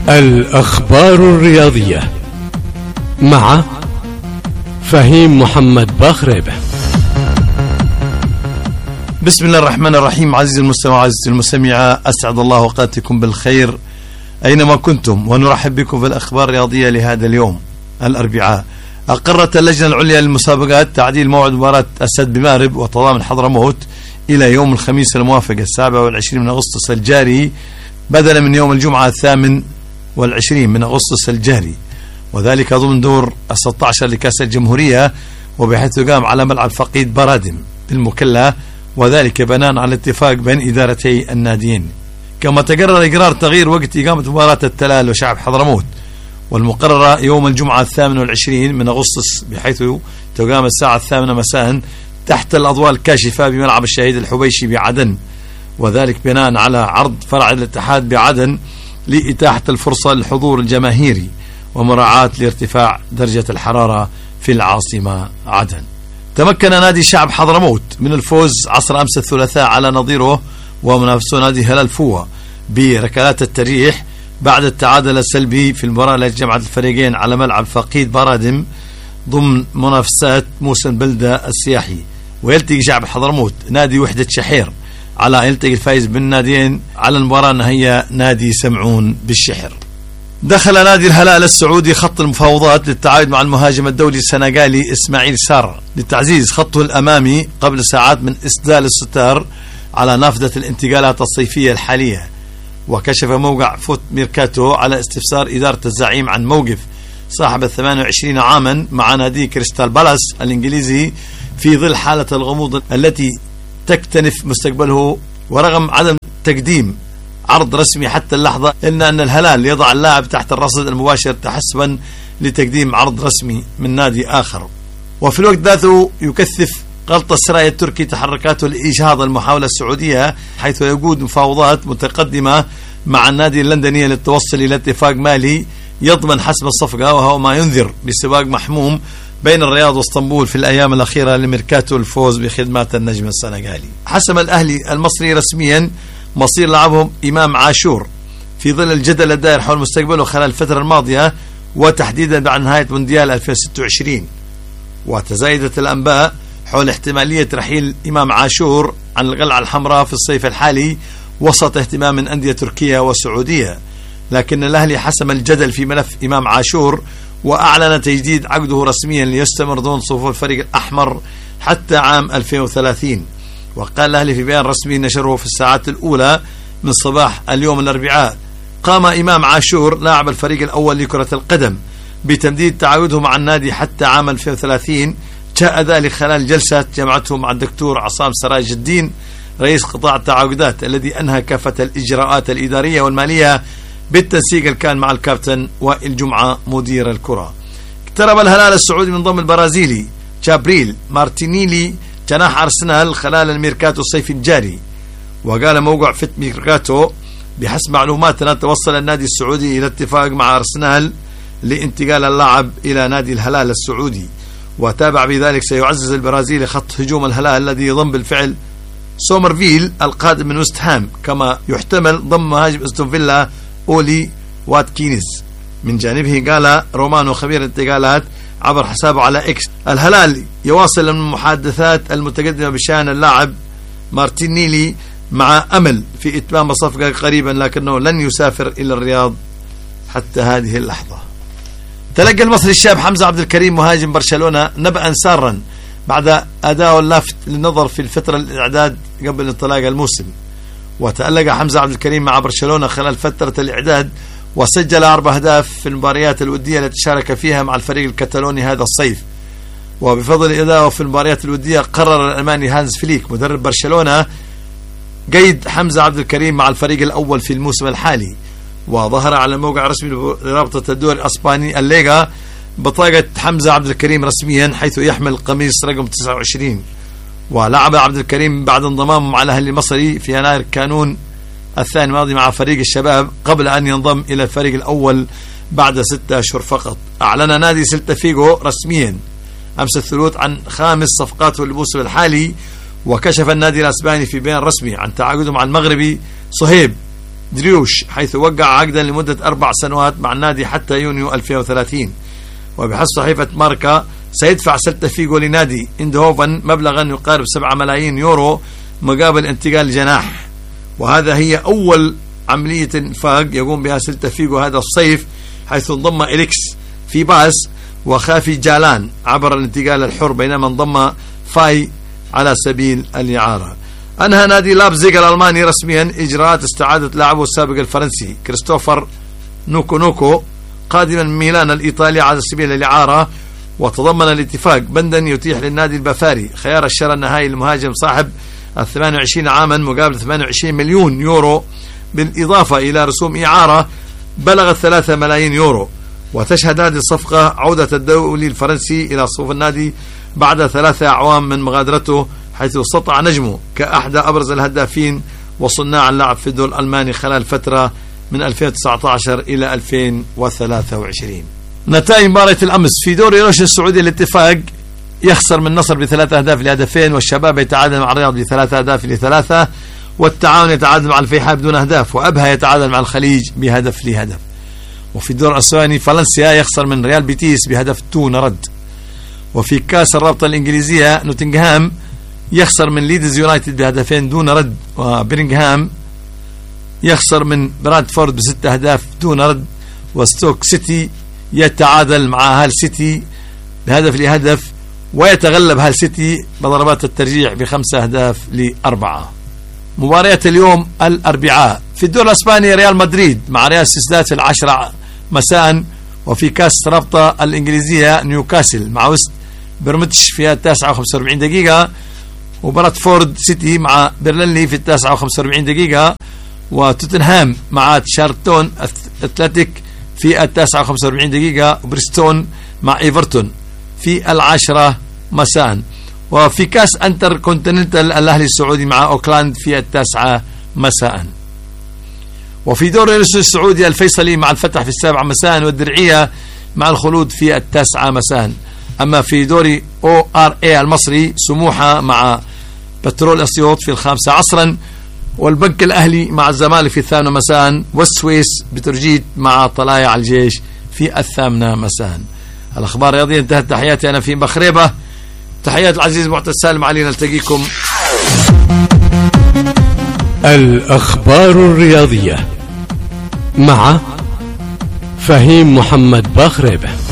الأخبار الرياضية مع فهيم محمد باخريبة. بسم الله الرحمن الرحيم. عزيزي المستمع وعزيزتي المستمعة، أسعد الله أوقاتكم بالخير أينما كنتم، ونرحب بكم في الأخبار الرياضية لهذا اليوم الأربعاء. أقرت اللجنة العليا للمسابقات تعديل موعد مباراة أسد بمأرب وتضامن حضرموت إلى يوم الخميس الموافق 27 من أغسطس الجاري بدلا من يوم الجمعة 28 من أغسطس الجاري، وذلك ضمن دور 16 لكأس الجمهورية، وبحيث يقام على ملعب فقيد برادم بالمكلا، وذلك بناء على اتفاق بين إدارتي الناديين. كما تقرر إقرار تغيير وقت إقامة مباراة التلال وشعب حضرموت، والمقررة يوم الجمعة 28 من أغسطس، بحيث تقام الساعة 8 مساء تحت الأضواء الكاشفة بملعب الشهيد الحبيشي بعدن، وذلك بناء على عرض فرع الاتحاد بعدن لإتاحة الفرصة للحضور الجماهيري ومراعاة لارتفاع درجة الحرارة في العاصمة عدن. تمكن نادي شعب حضرموت من الفوز عصر أمس الثلاثاء على نظيره ومنافسه نادي هلال فوة بركلات الترجيح بعد التعادل السلبي في المباراة التي جمعت الفريقين على ملعب فقيد برادم ضمن منافسات موسم بلدة السياحي. ويلتقي شعب حضرموت نادي وحدة شحير على يلتقي الفائز بالناديين على المباراة النهائية نادي سمعون بالشحر. دخل نادي الهلال السعودي خط المفاوضات للتعاقد مع المهاجم الدولي السنغالي إسماعيل سار لتعزيز خطه الأمامي قبل ساعات من إسدال الستار على نافذة الانتقالات الصيفية الحالية. وكشف موقع فوت ميركاتو على استفسار إدارة الزعيم عن موقف صاحب 28 عاما مع نادي كريستال بالاس الإنجليزي في ظل حالة الغموض التي تكتنف مستقبله، ورغم عدم تقديم عرض رسمي حتى اللحظة، إلا أن الهلال يضع اللاعب تحت الرصد المباشر تحسبا لتقديم عرض رسمي من نادي آخر. وفي الوقت ذاته يكثف غلط السراي التركي تحركاته لإجهاض المحاولة السعودية، حيث يقود مفاوضات متقدمة مع النادي اللندني للتوصل إلى اتفاق مالي يضمن حسم الصفقة، وهو ما ينذر بسباق محموم بين الرياض واسطنبول في الأيام الأخيرة لميركاتو الفوز بخدمات النجم السنغالي. حسم الأهلي المصري رسميا مصير لاعبهم إمام عاشور في ظل الجدل الدائر حول مستقبله خلال الفترة الماضية، وتحديدا بعد نهاية مونديال 2026. وتزايدت الأنباء حول احتمالية رحيل إمام عاشور عن القلعة الحمراء في الصيف الحالي وسط اهتمام من أندية تركية وسعودية، لكن الأهلي حسم الجدل في ملف إمام عاشور وأعلن تجديد عقده رسميا ليستمر ضمن صفوف الفريق الأحمر حتى عام 2030. وقال الأهلي في بيان رسمي نشره في الساعات الأولى من صباح اليوم الأربعاء: قام إمام عاشور لاعب الفريق الأول لكرة القدم بتمديد تعاقده مع النادي حتى عام 2030. جاء ذلك خلال جلسة جمعته مع الدكتور عصام سراج الدين رئيس قطاع التعاقدات، الذي أنهى كافة الإجراءات الإدارية والمالية بالتنسيق الكان مع الكابتن وائل جمعة مدير الكرة. اقترب الهلال السعودي من ضم البرازيلي جابريل مارتينيلي جناح أرسنال خلال الميركاتو الصيفي الجاري. وقال موقع فت ميركاتو: بحسب معلوماتنا توصل النادي السعودي إلى اتفاق مع أرسنال لانتقال اللاعب إلى نادي الهلال السعودي. وتابع بذلك سيعزز البرازيلي خط هجوم الهلال الذي يضم بالفعل سومرفيل القادم من وست هام، كما يحتمل ضم مهاجم استون فيلا أولي واتكينز. من جانبه قال رومانو خبير الانتقالات عبر حسابه على إكس: الهلال يواصل المحادثات المتقدمة بشأن اللاعب مارتينيلي مع أمل في إتمام صفقة قريبا، لكنه لن يسافر إلى الرياض حتى هذه اللحظة. تلقى المصري الشاب حمزة عبد الكريم مهاجم برشلونة نبأ سارا بعد أداء اللافت للنظر في الفترة الإعداد قبل انطلاق الموسم. وتألق حمزة عبد الكريم مع برشلونة خلال فترة الإعداد، وسجل 4 أهداف في المباريات الودية التي شارك فيها مع الفريق الكتالوني هذا الصيف. وبفضل أداؤه في المباريات الودية قرر الألماني هانز فليك مدرب برشلونة قيد حمزة عبد الكريم مع الفريق الأول في الموسم الحالي. وظهر على موقع رسمي لرابطة الدوري الأسباني الليغا بطاقة حمزة عبد الكريم رسميا، حيث يحمل قميص رقم 29. ولعب عبد الكريم بعد انضمامه مع الأهلي المصري في يناير كانون الثاني الماضي مع فريق الشباب قبل أن ينضم إلى الفريق الأول بعد 6 أشهر فقط. أعلن نادي سيلتا فيغو رسميا أمس الثلاث عن 5 صفقاته للموسم الحالي. وكشف النادي الأسباني في بيان رسمي عن تعاقده مع المغربي صهيب دريوش، حيث وقع عقدا لمدة 4 سنوات مع النادي حتى يونيو 2030. وبحسب صحيفة ماركا سيدفع سيلتا فيغو لنادي اندهوفن مبلغا يقارب 7 ملايين يورو مقابل انتقال الجناح، وهذا هي أول عملية انفاق يقوم بها سيلتا فيغو هذا الصيف، حيث انضم إليكس في باس وخافي جالان عبر الانتقال الحر، بينما انضم فاي على سبيل الإعارة. أنهى نادي لابزيغ الألماني رسميا إجراءات استعادة لاعبه السابق الفرنسي كريستوفر نوكو قادما من ميلان الإيطالي على سبيل الإعارة، وتضمن الاتفاق بندا يتيح للنادي البافاري خيار الشراء النهائي للمهاجم صاحب 28 عاما مقابل 28 مليون يورو، بالإضافة إلى رسوم إعارة بلغت 3 ملايين يورو. وتشهد هذه الصفقة عودة الدولي الفرنسي إلى صفوف النادي بعد 3 أعوام من مغادرته، حيث استطاع نجمه كأحد أبرز الهدافين وصناع اللعب في الدوري الألماني خلال فترة من 2019 إلى 2023. نتائج مباراة الأمس في دوري روشن السعودي: الاتفاق يخسر من النصر ب3 أهداف ل2، والشباب يتعادل مع الرياض ب3 أهداف ل3، والتعاون يتعادل مع الفيحاء بدون أهداف، وأبها يتعادل مع الخليج ب1 ل1. وفي الدور الأسباني فالنسيا يخسر من ريال بيتيس ب1 دون رد. وفي كاس الرابطة الإنجليزية نوتنغهام يخسر من ليدز يونايتد ب2 دون رد، وبرينغهام يخسر من برادفورد ب6 أهداف دون رد، وستوك سيتي يتعادل مع هال سيتي ب1 ل1، ويتغلب هال سيتي بضربات الترجيح ب5 أهداف ل4. مباريات اليوم الأربعاء: في الدور الأسباني ريال مدريد مع ريال سوسيداد 10 مساء. وفي كاس الرابطة الإنجليزية نيوكاسل مع وست برمتش في 9:45 دقيقة، وبرادفورد سيتي مع بيرلينلي في 9:45 دقيقة، وتوتنهام مع شارلتون أتلتيك في 9:45 دقيقة، وبريستون مع إيفرتون في 10 مساء. وفي كاس انتر كونتيننتال الأهلي السعودي مع أوكلاند في 9 مساء. وفي دوري السعودي الفيصلي مع الفتح في 7 مساء، والدرعية مع الخلود في 9 مساء. أما في دوري ORA المصري سموحة مع بترول أسيوط في 5 عصرا، والبنك الأهلي مع الزمالك في 8 مساء، والسويس بترجيت مع طلايع الجيش في 8 مساء. الأخبار الرياضية انتهت. تحياتي أنا في بخريبة، تحيات العزيز معتز سالم علي، نلتقيكم. الأخبار الرياضية مع فهيم محمد بخريبة.